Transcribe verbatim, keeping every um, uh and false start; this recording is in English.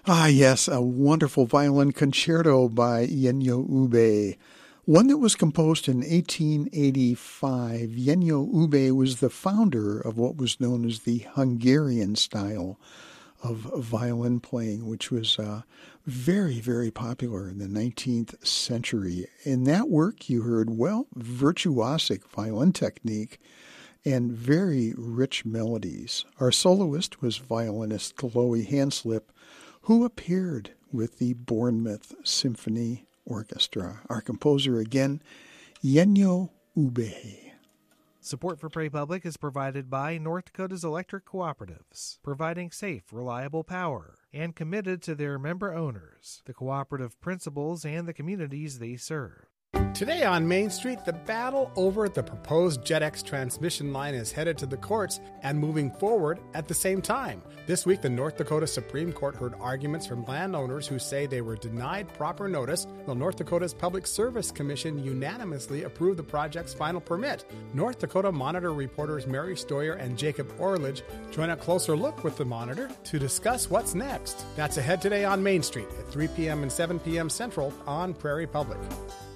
Ah, yes, a wonderful violin concerto by Jenyo Ube, one that was composed in eighteen eighty-five. Jenyo Ube was the founder of what was known as the Hungarian style of violin playing, which was uh, very, very popular in the nineteenth century. In that work, you heard, well, virtuosic violin technique and very rich melodies. Our soloist was violinist Chloe Hanslip, who appeared with the Bournemouth Symphony Orchestra. Our composer again, Jenyo Ube. Support for Prairie Public is provided by North Dakota's electric cooperatives, providing safe, reliable power, and committed to their member owners, the cooperative principles, and the communities they serve. Today on Main Street, the battle over the proposed JetX transmission line is headed to the courts and moving forward at the same time. This week, the North Dakota Supreme Court heard arguments from landowners who say they were denied proper notice, while North Dakota's Public Service Commission unanimously approved the project's final permit. North Dakota Monitor reporters Mary Stoyer and Jacob Orledge join a closer look with the Monitor to discuss what's next. That's ahead today on Main Street at three p.m. and seven p.m. Central on Prairie Public.